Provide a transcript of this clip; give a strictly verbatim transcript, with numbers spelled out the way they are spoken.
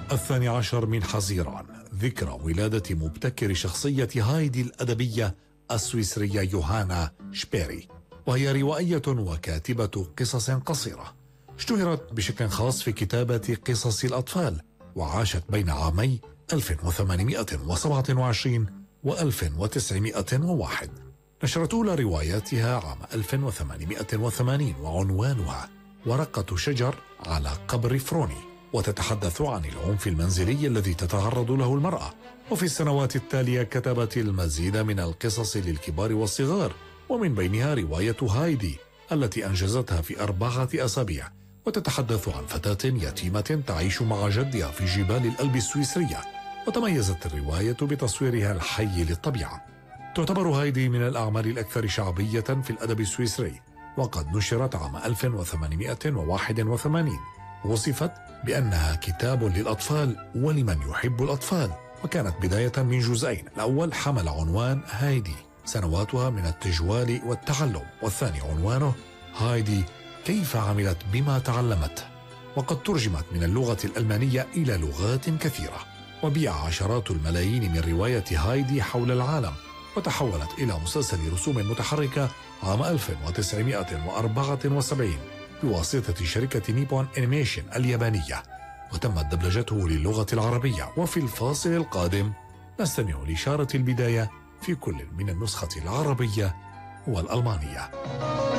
الثاني عشر من حزيران، ذكرى ولادة مبتكر شخصية هايدي الأدبية السويسرية يوهانا شبيري، وهي روائية وكاتبة قصص قصيرة اشتهرت بشكل خاص في كتابة قصص الأطفال، وعاشت بين عامي ألف وثمانمائة وسبعة وعشرين و ألف وتسعمائة وواحد. نشرت أولى رواياتها عام ألف وثمانمائة وثمانين وعنوانها ورقة شجر على قبر فروني، وتتحدث عن العنف المنزلي الذي تتعرض له المرأة. وفي السنوات التالية كتبت المزيد من القصص للكبار والصغار، ومن بينها رواية هايدي التي أنجزتها في أربعة أسابيع، وتتحدث عن فتاة يتيمة تعيش مع جدها في جبال الألب السويسرية، وتميزت الرواية بتصويرها الحي للطبيعة. تعتبر هايدي من الأعمال الأكثر شعبية في الأدب السويسري، وقد نشرت عام ألف وثمانمائة وواحد وثمانين. وصفت بأنها كتاب للأطفال ولمن يحب الأطفال، وكانت بداية من جزئين. الأول حمل عنوان هايدي سنواتها من التجوال والتعلم، والثاني عنوانه هايدي كيف عملت بما تعلمته، وقد ترجمت من اللغة الألمانية إلى لغات كثيرة، وبيع عشرات الملايين من رواية هايدي حول العالم، وتحولت إلى مسلسل رسوم متحركة عام ألف وتسعمائة وأربعة وسبعين بواسطة شركة نيبون أنيميشن اليابانية، وتمت دبلجته للغة العربية. وفي الفاصل القادم نستمع لإشارة البداية في كل من النسخة العربية والألمانية.